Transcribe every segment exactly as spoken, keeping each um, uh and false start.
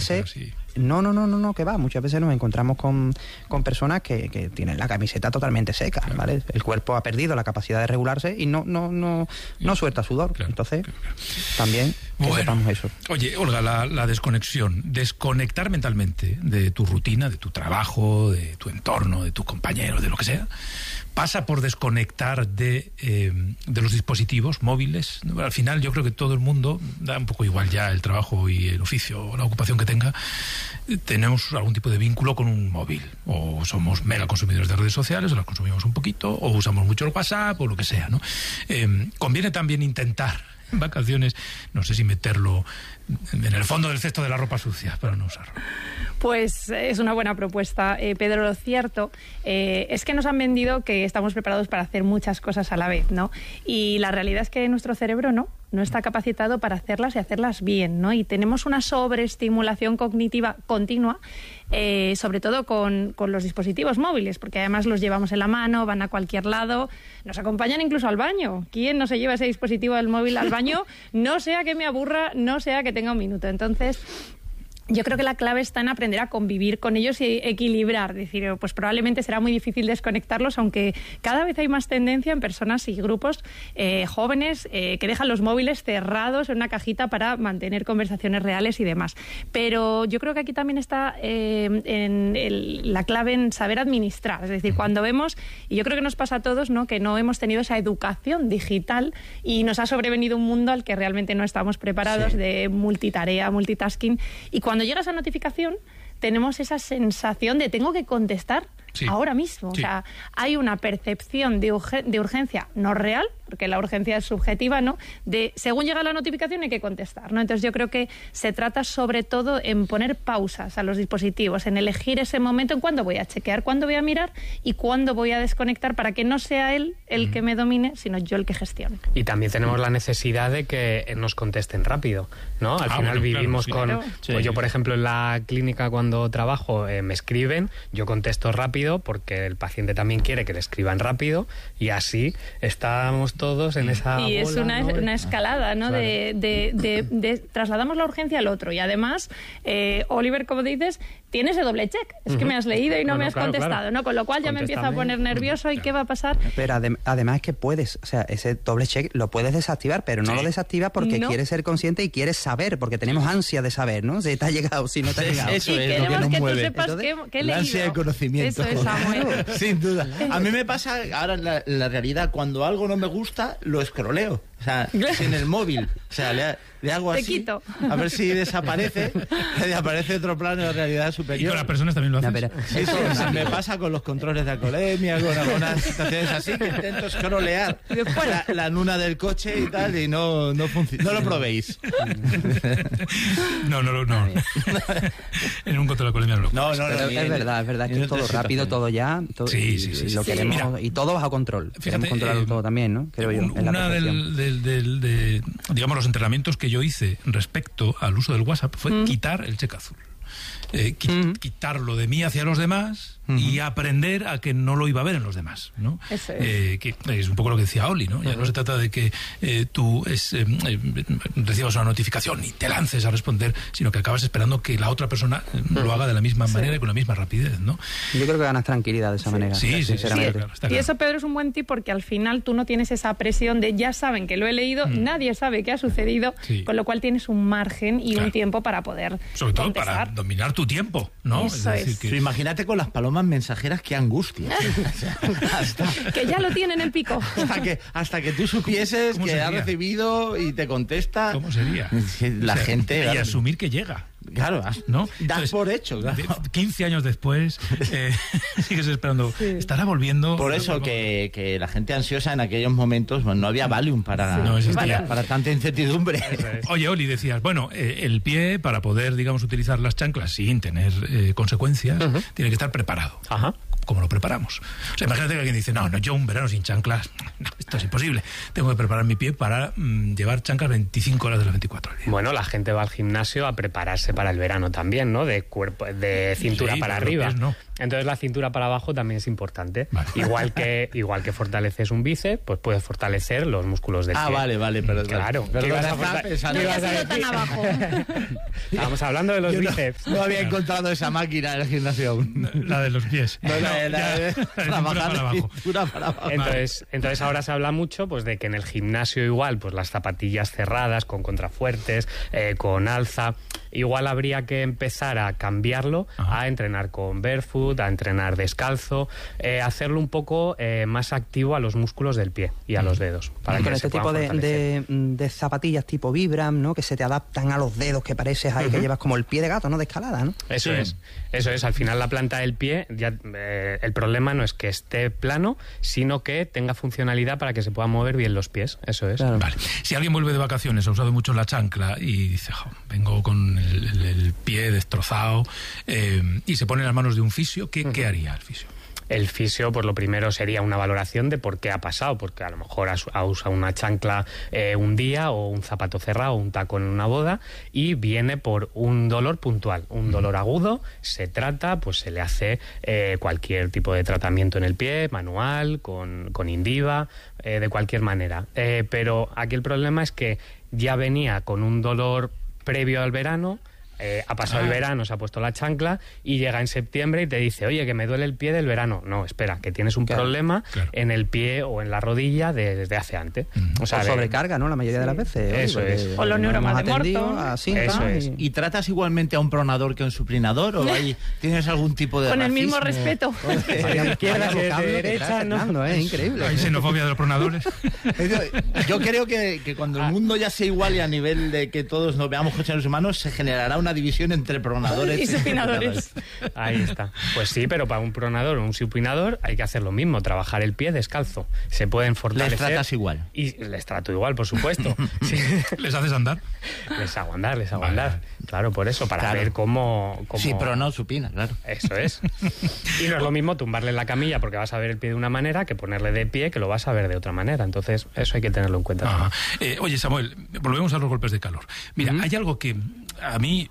veces... No, no, no, no, no, que va. Muchas veces nos encontramos con, con personas que, que tienen la camiseta totalmente seca, claro. ¿vale? El cuerpo ha perdido la capacidad de regularse y no, no, no, no suelta sudor. Claro. Entonces, claro, claro. también que bueno, sepamos eso. Oye, Olga, la, la desconexión, desconectar mentalmente de tu rutina, de tu trabajo, de tu entorno, de tus compañeros, de lo que sea, pasa por desconectar de, eh, de los dispositivos móviles. Al final yo creo que todo el mundo, da un poco igual ya el trabajo y el oficio o la ocupación que tenga, tenemos algún tipo de vínculo con un móvil, o somos mega consumidores de redes sociales, o las consumimos un poquito, o usamos mucho el WhatsApp, o lo que sea, ¿no? Eh, conviene también intentar en vacaciones, no sé si meterlo en el fondo del cesto de la ropa sucia para no usarlo. Pues es una buena propuesta, eh, Pedro. Lo cierto eh, es que nos han vendido que estamos preparados para hacer muchas cosas a la vez, ¿no? Y la realidad es que nuestro cerebro no, no está capacitado para hacerlas y hacerlas bien, ¿no? Y tenemos una sobreestimulación cognitiva continua, eh, sobre todo con, con los dispositivos móviles, porque además los llevamos en la mano, van a cualquier lado, nos acompañan incluso al baño. ¿Quién no se lleva ese dispositivo del móvil al baño? No sea que me aburra, no sea que tenga un minuto. Entonces, yo creo que la clave está en aprender a convivir con ellos y equilibrar. Es decir, pues probablemente será muy difícil desconectarlos, aunque cada vez hay más tendencia en personas y grupos eh, jóvenes eh, que dejan los móviles cerrados en una cajita para mantener conversaciones reales y demás. Pero yo creo que aquí también está eh, en el, la clave en saber administrar. Es decir, cuando vemos, y yo creo que nos pasa a todos, ¿no?, que no hemos tenido esa educación digital y nos ha sobrevenido un mundo al que realmente no estamos preparados, sí, de multitarea, multitasking, y cuando Cuando llega esa notificación, tenemos esa sensación de tengo que contestar sí. ahora mismo. Sí. O sea, hay una percepción de, urge- de urgencia no real, porque la urgencia es subjetiva, ¿no? De según llega la notificación hay que contestar, ¿no? Entonces yo creo que se trata sobre todo en poner pausas a los dispositivos, en elegir ese momento en cuándo voy a chequear, cuándo voy a mirar y cuándo voy a desconectar, para que no sea él el mm. que me domine, sino yo el que gestione. Y también tenemos la necesidad de que nos contesten rápido, ¿no? Al ah, final bueno, vivimos claro, sí. con... Claro. Pues yo, por ejemplo, en la clínica cuando trabajo eh, me escriben, yo contesto rápido porque el paciente también quiere que le escriban rápido y así estamos todos en esa y bola, es una, ¿no? una escalada, ¿no? Claro. De, de, de, de trasladamos la urgencia al otro y además eh, Oliver, como dices, tiene ese doble check, es uh-huh. que me has leído y no, no me has claro, contestado, claro. ¿no? Con lo cual ya me empiezo a poner nervioso. ¿Y claro. qué va a pasar? Pero adem- además es que puedes, o sea, ese doble check lo puedes desactivar, pero no sí. lo desactivas porque no. quieres ser consciente y quieres saber, porque tenemos ansia de saber, ¿no? Si te ha llegado, si no te ha llegado. Eso y es queremos lo que, que tú sepas Entonces, que, que he leído. La ansia de conocimiento. Eso es, Samuel. Sin duda. A mí me pasa ahora en la, la realidad, cuando algo no me gusta, lo escroleo. O sea, en el móvil. O sea, le, le hago así. Te quito. A ver si desaparece. Y aparece otro plano de realidad superior. Y con las personas también lo haces. No, pero, eso sí. me pasa con los controles de alcoholemia, con algunas situaciones así, que intento scrollear la, la nuna del coche y tal, y no, no funciona. No lo probéis. No, no, no. no. En un control de alcoholemia no lo No, no, pero no. Es verdad, es verdad que es todo rápido, todo ya. Todo, sí, sí, sí. Y, lo sí. queremos, Mira, y todo bajo control. Fíjate, queremos controlarlo eh, todo también, ¿no? Creo yo. En una la del, del, del, de, digamos, los entrenamientos que yo hice respecto al uso del WhatsApp fue mm. quitar el check azul. Eh, qui- mm. quitarlo de mí hacia los demás mm. y aprender a que no lo iba a ver en los demás, ¿no? Eso es. Eh, que es un poco lo que decía Oli, ¿no? Ya uh-huh. no se trata de que eh, tú es, eh, recibas una notificación y te lances a responder, sino que acabas esperando que la otra persona uh-huh. lo haga de la misma sí. manera y con la misma rapidez, ¿no? Yo creo que ganas tranquilidad de esa sí. manera. Sí, sí, sinceramente. sí, claro, está y claro. eso, Pedro, es un buen tip porque al final tú no tienes esa presión de ya saben que lo he leído, mm. nadie sabe qué ha sucedido, sí. con lo cual tienes un margen y claro. un tiempo para poder sobre todo contestar. Para dominar tu tiempo, ¿no? Eso es decir, es. que... Sí, imagínate con las palomas mensajeras, qué angustia. hasta... que ya lo tienen en el pico. Hasta que, hasta que tú supieses que sería? ha recibido y te contesta. ¿Cómo sería? La o sea, gente... Y claro, asumir que llega. Claro, ¿no? das Entonces, por hecho. Claro. quince años después, eh, sigues esperando. Sí. ¿Estará volviendo? Por eso que, que la gente ansiosa en aquellos momentos, bueno, no había Valium para, sí. no para, para tanta incertidumbre. Oye, Oli, decías, bueno, eh, el pie, para poder, digamos, utilizar las chanclas sin tener eh, consecuencias, uh-huh. tiene que estar preparado. Ajá. cómo lo preparamos. O sea, imagínate que alguien dice, no, no, yo un verano sin chanclas, no, esto es imposible. Tengo que preparar mi pie para mmm, llevar chanclas veinticinco horas de las veinticuatro horas. Bueno, la gente va al gimnasio a prepararse para el verano también, ¿no? De cuerpo, de cintura sí, para arriba. Pies, no. Entonces la cintura para abajo también es importante. Vale. Igual que igual que fortaleces un bíceps, pues puedes fortalecer los músculos del ah, pie. Ah, vale, vale, pero claro. Pero ibas a forta- pensando, no ibas a tan abajo. Estábamos hablando de los Yo bíceps. No, no había encontrado esa máquina en el gimnasio aún. La de los pies. No, la de, la de, trabajar para abajo. Cintura para abajo. Entonces, entonces ahora se habla mucho pues de que en el gimnasio igual, pues las zapatillas cerradas, con contrafuertes, eh, con alza, igual habría que empezar a cambiarlo, Ajá. a entrenar con barefoot, a entrenar descalzo, eh, hacerlo un poco eh, más activo a los músculos del pie y a los dedos. Para y que con se este tipo de, de, de zapatillas tipo Vibram, ¿no? Que se te adaptan a los dedos, que pareces ahí uh-huh. que llevas como el pie de gato, ¿no? De escalada, ¿no? Eso sí. es, eso es. Al final la planta del pie, ya, eh, el problema no es que esté plano, sino que tenga funcionalidad para que se puedan mover bien los pies. Eso es. Claro. Vale. Si alguien vuelve de vacaciones, ha usado mucho la chancla y dice, jo, vengo con el, el, el pie destrozado eh, y se pone en las manos de un fisio, ¿qué, uh-huh. ¿qué haría el fisio? El fisio, pues lo primero sería una valoración de por qué ha pasado, porque a lo mejor ha usado una chancla eh, un día o un zapato cerrado o un tacón en una boda y viene por un dolor puntual, un dolor agudo, se trata, pues se le hace eh, cualquier tipo de tratamiento en el pie, manual, con, con Indiva, eh, de cualquier manera. Eh, pero aquí el problema es que ya venía con un dolor previo al verano. Eh, ha pasado ah. el verano, se ha puesto la chancla y llega en septiembre y te dice, oye, que me duele el pie del verano. No, espera, que tienes un claro, problema claro. en el pie o en la rodilla de, desde hace antes. Mm. O sea, o sobrecarga, ¿no? La mayoría sí. de las veces. Eso oye, es. O los neuromas de Morton. Así, Eso es. Y... ¿Y tratas igualmente a un pronador que a un supinador? ¿O hay, tienes algún tipo de Con racismo? el mismo respeto. De izquierda que de derecha, ¿no? Es increíble. Hay xenofobia de los pronadores. Yo creo que, que cuando el mundo ya se iguale a nivel de que todos nos veamos con seres humanos, se generará una división entre pronadores y supinadores. Ahí está. Pues sí, pero para un pronador o un supinador hay que hacer lo mismo, trabajar el pie descalzo. Se pueden fortalecer. Les tratas igual. Y les trato igual, por supuesto. Sí. ¿Les haces andar? Les hago andar, les hago vale. andar. Claro, por eso, para claro. ver cómo, cómo... Sí, pero no supina, claro. Eso es. Y no es lo mismo tumbarle en la camilla porque vas a ver el pie de una manera que ponerle de pie que lo vas a ver de otra manera. Entonces, eso hay que tenerlo en cuenta. Eh, oye, Samuel, volvemos a los golpes de calor. Mira, uh-huh. hay algo que a mí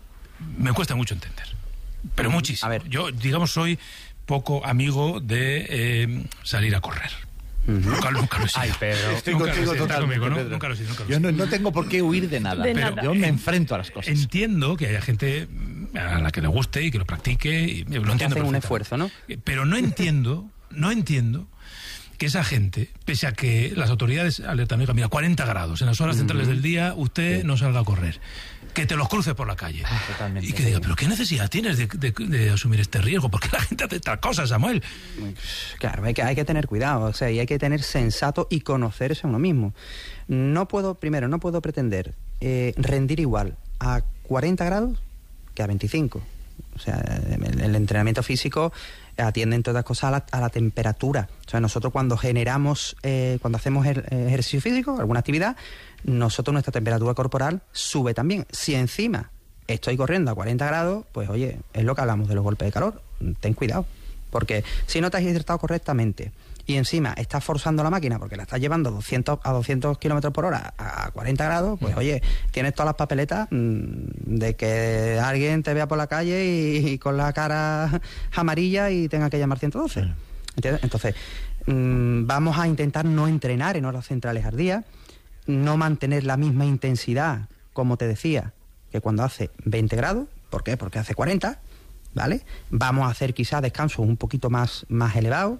me cuesta mucho entender, pero muchísimo. A ver. Yo, digamos, soy poco amigo de eh, salir a correr. Uh-huh. Nunca, nunca lo he sido. Ay, Pedro. Estoy nunca contigo totalmente, conmigo, ¿no? Pedro. Nunca lo he sido, nunca lo he Yo sido. no, no tengo por qué huir de nada, de pero nada. yo me enfrento a las cosas. Entiendo que haya gente a la que le guste y que lo practique, y lo entiendo. Que hacen un esfuerzo, ¿no? Pero no entiendo, no entiendo que esa gente, pese a que las autoridades alertan, oiga, mira, cuarenta grados, en las horas centrales del día usted sí. no salga a correr, que te los cruce por la calle. Ah, totalmente. Y que diga, pero ¿qué necesidad tienes de, de, de asumir este riesgo? ¿Por qué la gente hace estas cosas, Samuel? Claro, hay que, hay que tener cuidado, o sea, y hay que tener sensato y conocerse a uno mismo. No puedo, primero, no puedo pretender eh, rendir igual a cuarenta grados que a veinticinco. O sea, el, el entrenamiento físico atiende entre otras cosas a la, a la temperatura. O sea, nosotros cuando generamos, eh, cuando hacemos el, ejercicio físico, alguna actividad, nosotros nuestra temperatura corporal sube también. Si encima estoy corriendo a cuarenta grados, pues oye, es lo que hablamos de los golpes de calor. Ten cuidado, porque si no te has hidratado correctamente y encima estás forzando la máquina porque la estás llevando a doscientos, a doscientos kilómetros por hora a cuarenta grados, pues oye, tienes todas las papeletas mmm, de que alguien te vea por la calle y, y con la cara amarilla y tenga que llamar ciento doce. ¿Entiendes? Entonces, mmm, vamos a intentar no entrenar en horas centrales al día, no mantener la misma intensidad, como te decía, que cuando hace veinte grados. ¿Por qué? Porque hace cuarenta, ¿vale? Vamos a hacer quizás descansos un poquito más, más elevados.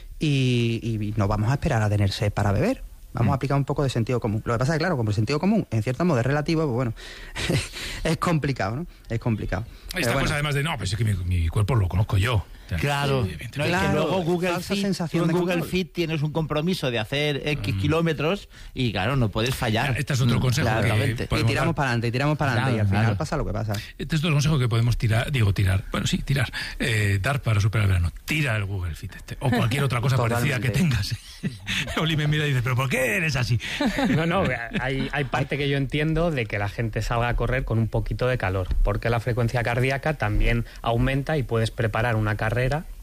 Y, y no vamos a esperar a tener sed para beber. Vamos mm. a aplicar un poco de sentido común. Lo que pasa es que, claro, como el sentido común, en cierto modo, es relativo, pues bueno, es complicado, ¿no? Es complicado. Esta bueno. cosa, además de, no, pues es que mi, mi cuerpo lo conozco yo. Claro, sí, no, claro, es que luego Google Fit, sensación en de Google control. Fit tienes un compromiso de hacer X mm. kilómetros y claro, no puedes fallar. Este es otro mm, consejo claro, que y tiramos para adelante, y tiramos para adelante, claro, y al final claro. pasa lo que pasa. Este es otro consejo que podemos tirar, digo tirar, bueno sí, tirar, eh, dar para superar el verano. Tira el Google Fit este, o cualquier otra cosa parecida que tengas. Oli me mira y dice, pero ¿por qué eres así? No, no, hay, hay parte que yo entiendo de que la gente salga a correr con un poquito de calor, porque la frecuencia cardíaca también aumenta y puedes preparar una carrera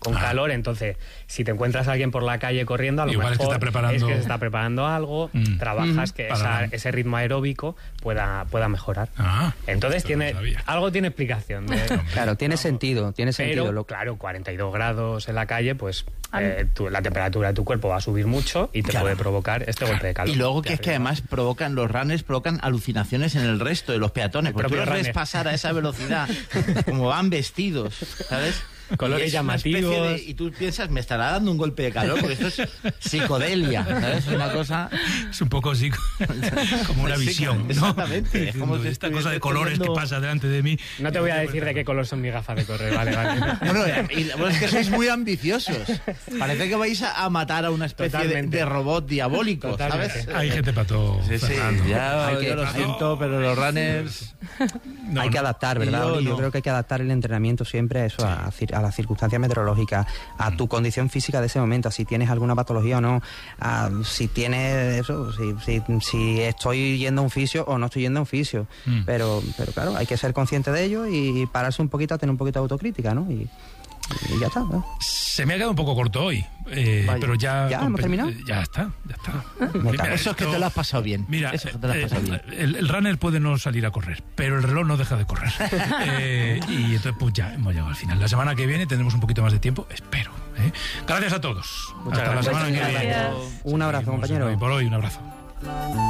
con ah. calor, entonces si te encuentras a alguien por la calle corriendo, a lo igual mejor es que está preparando, es que se está preparando algo, mm. trabajas mm. que esa, ese ritmo aeróbico pueda, pueda mejorar. Ah, entonces tiene no algo tiene explicación. De, claro, tiene sentido, tiene sentido. Pero, claro, cuarenta y dos grados en la calle, pues eh, tu, la temperatura de tu cuerpo va a subir mucho y te claro. puede provocar este claro. golpe de calor. Y luego que es que además provocan, los runners provocan alucinaciones en el resto de los peatones, porque tú los ves pasar a esa velocidad, como van vestidos, ¿sabes? Colores llamativos. De, y tú piensas, me estará dando un golpe de calor, porque esto es psicodelia, ¿sabes? Es una cosa... Es un poco psico... como una visión, ¿no? Exactamente. Es como si esta cosa de colores teniendo... que pasa delante de mí. No te voy a decir de qué color son mis gafas de correr, vale, vale. Bueno, y, bueno, es que sois muy ambiciosos. Parece que vais a, a matar a una especie de, de robot diabólico, Totalmente. ¿sabes? Hay gente para todo. Sí, sí, ya hay que, yo lo siento, pero los runners... No, hay que adaptar, ¿verdad? Yo, yo no. creo que hay que adaptar el entrenamiento siempre a eso, sí. a, a las circunstancias meteorológicas, a tu condición física de ese momento, a si tienes alguna patología o no, a si tienes eso, si, si, si estoy yendo a un fisio o no estoy yendo a un fisio. Mm. Pero, pero claro, hay que ser consciente de ello y pararse un poquito a tener un poquito de autocrítica, ¿no? Y, y ya está, ¿no? Se me ha quedado un poco corto hoy, eh, pero ya... ¿Ya hemos terminado? Ya está, ya está. Mira, eso es que te lo has pasado bien. Mira, eso es que te lo has pasado eh, bien. El, el runner puede no salir a correr, pero el reloj no deja de correr. eh, y entonces pues ya hemos llegado al final. La semana que viene tendremos un poquito más de tiempo, espero. ¿eh? Gracias a todos. Muchas Hasta gracias. la semana que viene. Un abrazo, compañero. Por hoy, un abrazo.